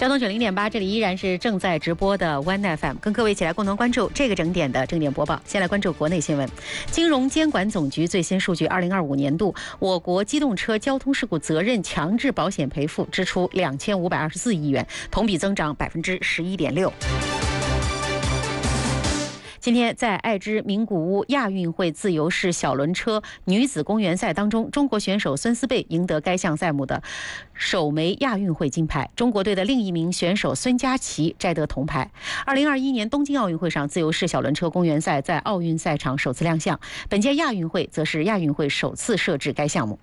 交通90.8，这里依然是正在直播的 One FM， 跟各位一起来共同关注这个整点的正点播报。先来关注国内新闻。金融监管总局最新数据，2025年度我国机动车交通事故责任强制保险赔付支出2524亿元，同比增长11.6%。今天，在爱知名古屋亚运会自由式小轮车女子公园赛当中，中国选手孙思贝赢得该项赛目的首枚亚运会金牌，中国队的另一名选手孙佳琪摘得铜牌。2021年东京奥运会上，自由式小轮车公园赛在奥运赛场首次亮相，本届亚运会则是亚运会首次设置该项目。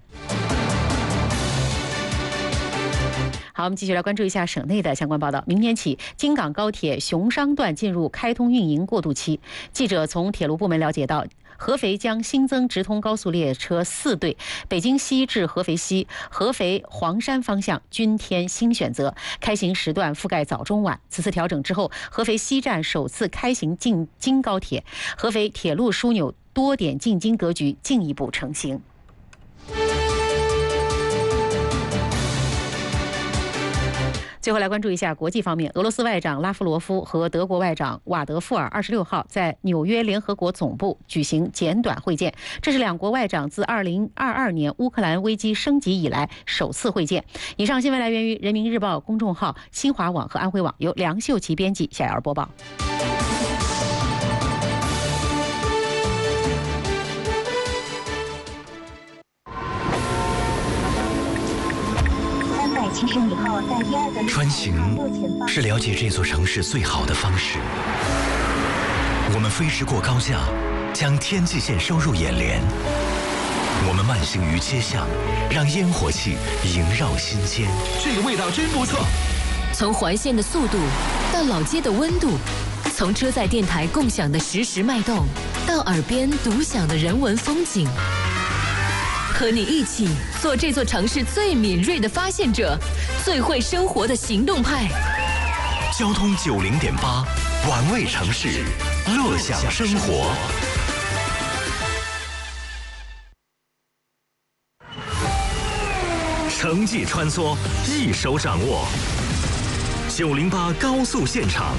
好，我们继续来关注一下省内的相关报道。明年起，京港高铁熊商段进入开通运营过渡期。记者从铁路部门了解到，合肥将新增直通高速列车4对，北京西至合肥西、合肥黄山方向均添新选择，开行时段覆盖早中晚。此次调整之后，合肥西站首次开行进京高铁，合肥铁路枢纽多点进京格局进一步成型。最后来关注一下国际方面，俄罗斯外长拉夫罗夫和德国外长瓦德富尔26号在纽约联合国总部举行简短会见，这是两国外长自2022年乌克兰危机升级以来首次会见。以上新闻来源于人民日报公众号、新华网和安徽网，由梁秀琪编辑，夏瑶播报。 穿行是了解这座城市最好的方式。我们飞驰过高架，将天际线收入眼帘。我们慢行于街巷，让烟火气萦绕心间。 这个味道真不错。 从环线的速度到老街的温度，从车载电台共享的实时脉动，到耳边独享的人文风景。和你一起做这座城市最敏锐的发现者，最会生活的行动派。 交通90.8，玩味城市，乐享生活。城际穿梭，一手掌握。908高速现场。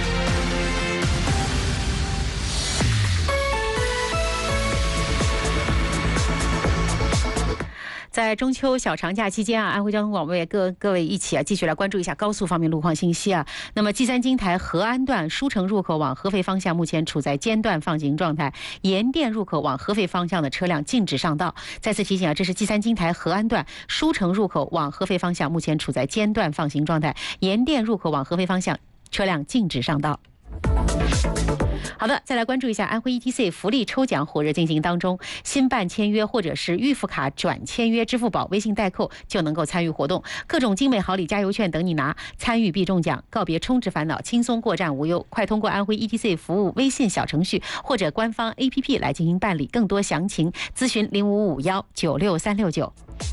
在中秋小长假期间啊，安徽交通广播也各位一起继续来关注一下高速方面路况信息啊。那么蓟三津台合安段舒城入口往合肥方向目前处在间断放行状态，盐店入口往合肥方向的车辆禁止上道。再次提醒啊，这是蓟三津台合安段舒城入口往合肥方向目前处在间断放行状态，盐店入口往合肥方向车辆禁止上道。好的，再来关注一下安徽 ETC 福利抽奖火热进行当中，新办签约或者是预付卡转签约支付宝微信代扣就能够参与活动，各种精美好礼加油券等你拿，参与必中奖，告别充值烦恼，轻松过站无忧。快通过安徽 ETC 服务微信小程序或者官方 APP 来进行办理，更多详情咨询0551966369。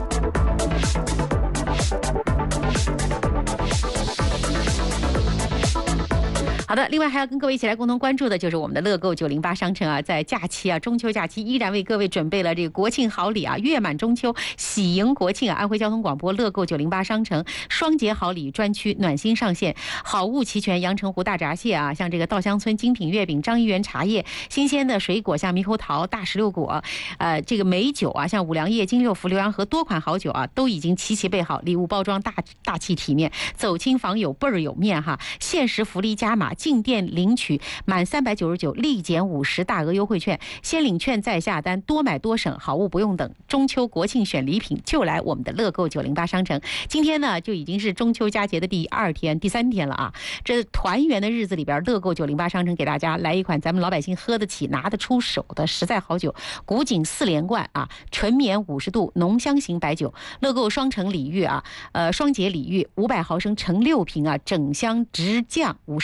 好的，另外还要跟各位一起来共同关注的就是我们的乐购908商城啊，在假期啊，中秋假期依然为各位准备了这个国庆好礼啊，月满中秋，喜迎国庆啊！安徽交通广播乐购908商城双节好礼专区暖心上线，好物齐全，阳澄湖大闸蟹啊，像这个稻香村精品月饼、张一元茶叶，新鲜的水果像猕猴桃、大石榴果，这个美酒啊，像五粮液、金六福、浏阳河多款好酒啊，都已经齐齐备好，礼物包装大气体面，走亲访友倍儿有面哈！限时福利加码。进店领取满399立减50大额优惠券，先领券再下单，多买多省，好物不用等。中秋国庆选礼品就来我们的乐购908商城。今天呢就已经是中秋佳节的第2天、第3天了啊！这团圆的日子里边，乐购908商城给大家来一款咱们老百姓喝得起、拿得出手的实在好酒——古井4连冠啊，纯绵50度浓香型白酒。乐购双城礼遇啊，双节礼遇500毫升盛6瓶啊，整箱直降50元。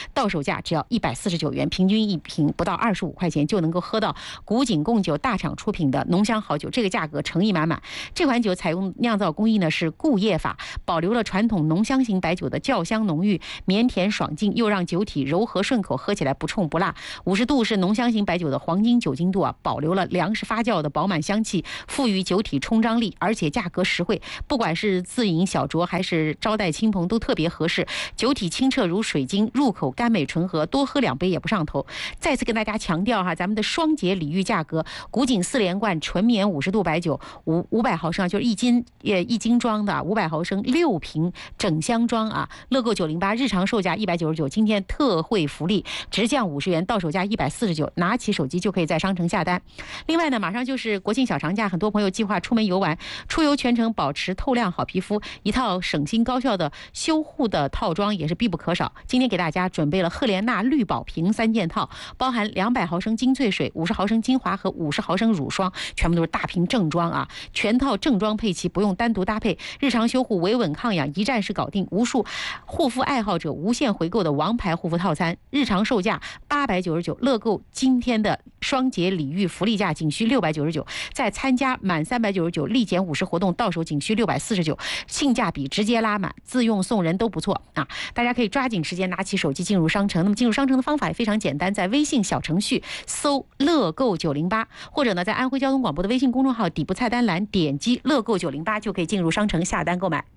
到手价只要149元，平均一瓶不到25块钱就能够喝到古井贡酒大厂出品的浓香好酒，这个价格诚意满满。这款酒采用酿造工艺呢是固液法，保留了传统浓香型白酒的酵香浓郁、绵甜爽净，又让酒体柔和顺口，喝起来不冲不辣。50度是浓香型白酒的黄金酒精度啊，保留了粮食发酵的饱满香气，赋予酒体冲张力，而且价格实惠，不管是自饮小酌还是招待亲朋都特别合适。酒体清澈如水晶，入口甘美醇和，多喝2杯也不上头。再次跟大家强调哈，咱们的双节礼遇价格，古井4连冠纯棉50度白酒500毫升，就是一斤装的500毫升6瓶整箱装啊。乐购908日常售价199，今天特惠福利直降50元，到手价149，拿起手机就可以在商城下单。另外呢，马上就是国庆小长假，很多朋友计划出门游玩，出游全程保持透亮好皮肤，一套省心高效的修护的套装也是必不可少。今天给大家准备了赫莲娜绿宝瓶3件套，包含200毫升精粹水、50毫升精华和50毫升乳霜，全部都是大瓶正装啊，全套正装配齐，不用单独搭配，日常修护维稳抗氧，一站式搞定，无数护肤爱好者无限回购的王牌护肤套餐，日常售价899，乐购今天的双节礼遇福利价仅需699，再参加满399立减50活动，到手仅需649，性价比直接拉满，自用送人都不错啊！大家可以抓紧时间拿起手机进入商城。那么进入商城的方法也非常简单，在微信小程序搜乐购908，或者呢在安徽交通广播的微信公众号底部菜单栏点击乐购908，就可以进入商城下单购买。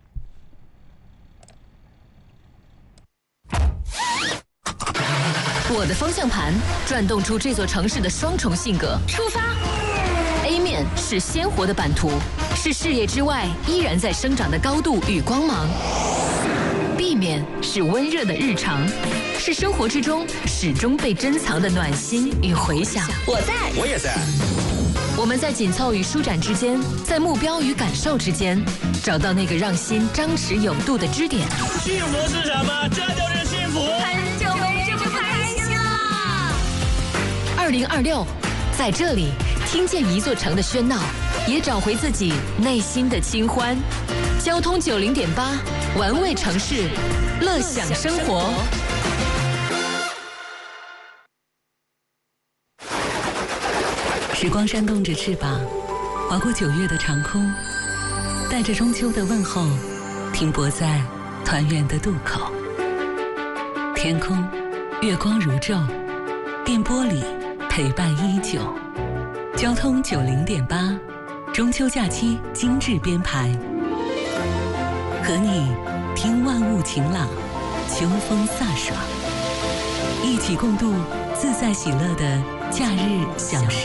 我的方向盘转动出这座城市的双重性格。出发 A 面是鲜活的版图，是视野之外依然在生长的高度与光芒。B 面是温热的日常，是生活之中始终被珍藏的暖心与回响。 我在，我也在。 我们在紧凑与舒展之间，在目标与感受之间，找到那个让心张弛有度的支点。 幸福是什么？这就是幸福。 很久没这么开心了。2026，在这里听见一座城的喧闹，也找回自己内心的清欢。交通90.8，玩味城市，乐享生活。 时光扇动着翅膀，划过9月的长空，带着中秋的问候，停泊在团圆的渡口。天空月光如昼，电波里陪伴依旧。交通90.8，中秋假期精致编排，和你听万物晴朗，秋风飒爽，一起共度自在喜乐的假日小时